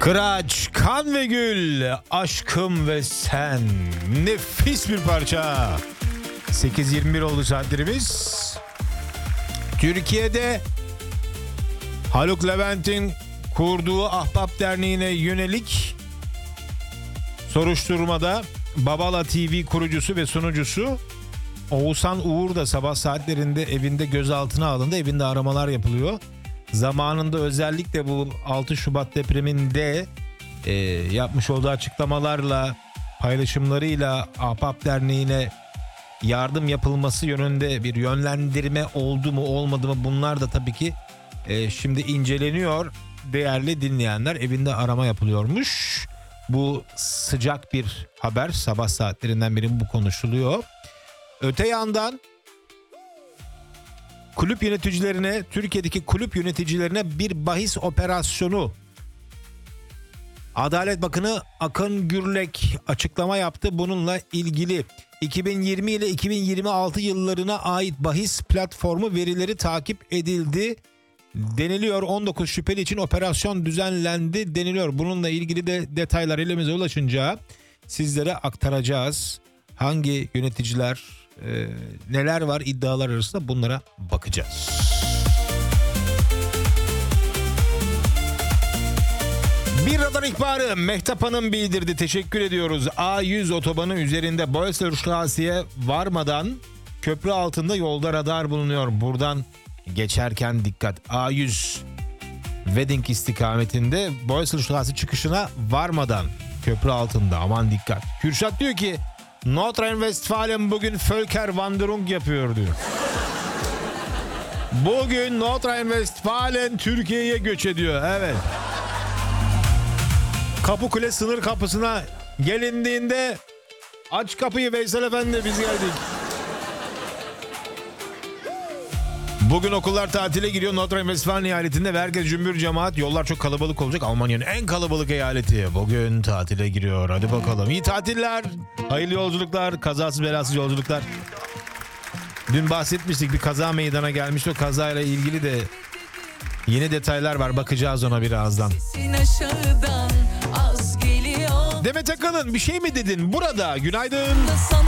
Kıraç, Kan ve Gül, Aşkım ve Sen. Nefis bir parça. 8.21 oldu saatlerimiz. Türkiye'de Haluk Levent'in kurduğu Ahbap Derneği'ne yönelik soruşturmada Babala TV kurucusu ve sunucusu Oğuzhan Uğur da sabah saatlerinde evinde gözaltına alındı. Evinde aramalar yapılıyor. Zamanında özellikle bu 6 Şubat depreminde yapmış olduğu açıklamalarla, paylaşımlarıyla Ahbap Derneği'ne yardım yapılması yönünde bir yönlendirme oldu mu olmadı mı, bunlar da tabii ki şimdi inceleniyor. Değerli dinleyenler, evinde arama yapılıyormuş. Bu sıcak bir haber, sabah saatlerinden beri bu konuşuluyor. Öte yandan kulüp yöneticilerine, Türkiye'deki kulüp yöneticilerine bir bahis operasyonu. Adalet Bakanı Akın Gürlek açıklama yaptı. Bununla ilgili 2020 ile 2026 yıllarına ait bahis platformu verileri takip edildi deniliyor. 19 şüpheli için operasyon düzenlendi deniliyor. Bununla ilgili de detaylar elimize ulaşınca sizlere aktaracağız. Hangi yöneticiler, neler var iddialar arasında, bunlara bakacağız. Bir radar ihbarı Mehtap Hanım bildirdi. Teşekkür ediyoruz. A100 otobanı üzerinde Boğaziçi'ye varmadan köprü altında yolda radar bulunuyor. Buradan geçerken dikkat. A100 Wedding istikametinde Boğaziçi çıkışına varmadan köprü altında, aman dikkat. Kürşat diyor ki Nordrhein-Westfalen bugün Völkerwanderung yapıyor diyor. Bugün Nordrhein-Westfalen Türkiye'ye göç ediyor. Evet. Kapıkule sınır kapısına gelindiğinde aç kapıyı Veysel Efendi, biz geldik. Bugün okullar tatile giriyor. Nordrhein-Westfalen eyaletinde ve herkes cümbür cemaat. Yollar çok kalabalık olacak. Almanya'nın en kalabalık eyaleti bugün tatile giriyor. Hadi bakalım. İyi tatiller, hayırlı yolculuklar, kazasız belasız yolculuklar. Dün bahsetmiştik, bir kaza meydana gelmişti. O kazayla ilgili de yeni detaylar var. Bakacağız ona birazdan. Demet Akalın, bir şey mi dedin burada? Günaydın.